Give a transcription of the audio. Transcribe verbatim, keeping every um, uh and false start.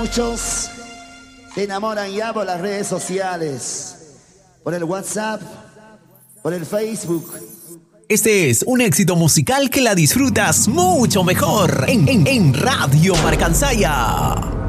Muchos se enamoran ya por las redes sociales, por el WhatsApp, por el Facebook. Este es un éxito musical que la disfrutas mucho mejor en, en, en Radio Marcansaya.